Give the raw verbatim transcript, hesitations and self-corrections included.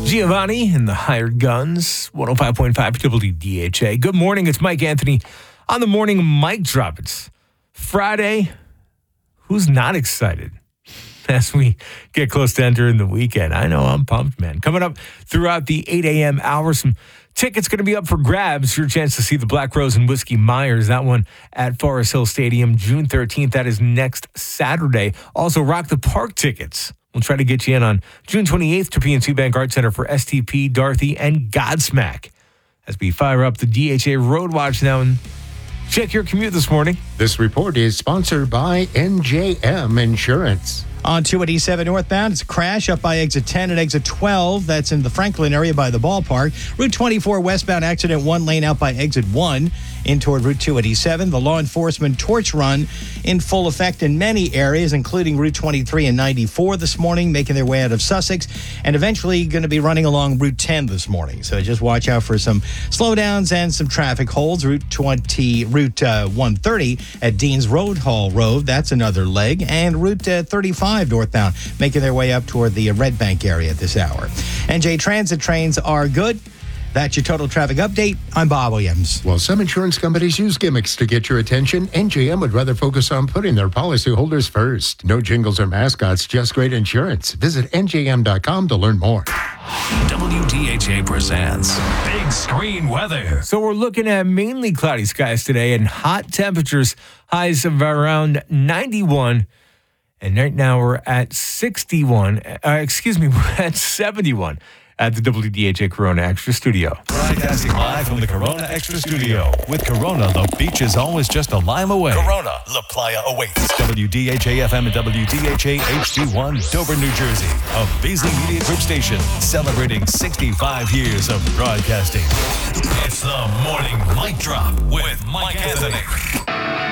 Giovanni and the Hired Guns, one oh five point five W D H A. Good morning, it's Mike Anthony on the morning mic drop. It's Friday. Who's not excited as we get close to entering the weekend? I know, I'm pumped, man. Coming up throughout the eight a.m. hour, some tickets going to be up for grabs. Your chance to see the Black Rose and Whiskey Myers, that one at Forest Hill Stadium, June thirteenth. That is next Saturday. Also, Rock the Park tickets. We'll try to get you in on June twenty-eighth to P N C Bank Art Center for S T P, Dorothy, and Godsmack as we fire up the D H A Road Watch now and check your commute this morning. This report is sponsored by N J M Insurance. On two eighty-seven northbound, it's a crash up by exit ten and exit twelve. That's in the Franklin area by the ballpark. Route twenty-four westbound accident, one lane out by exit one in toward Route two eighty-seven. The law enforcement torch run in full effect in many areas, including Route twenty-three and ninety-four this morning, making their way out of Sussex, and eventually going to be running along Route ten this morning. So just watch out for some slowdowns and some traffic holds. Route twenty, Route uh, one thirty at Dean's Road Hall Road, that's another leg, and Route uh, thirty-five northbound, making their way up toward the Red Bank area at this hour. N J Transit trains are good. That's your total traffic update. I'm Bob Williams. While some insurance companies use gimmicks to get your attention, N J M would rather focus on putting their policyholders first. No jingles or mascots, just great insurance. Visit N J M dot com to learn more. W D H A presents Big Screen Weather. So we're looking at mainly cloudy skies today and hot temperatures, highs of around ninety-one. And right now we're at sixty-one. Uh, excuse me, we're at seventy-one at the W D H A Corona Extra Studio. Broadcasting live from the Corona Extra Studio. With Corona, the beach is always just a lime away. Corona, La Playa awaits. W D H A F M and W D H A H D one, Dover, New Jersey. A Beasley Media Group station celebrating sixty-five years of broadcasting. It's the Morning Mic Drop with Mike Anthony.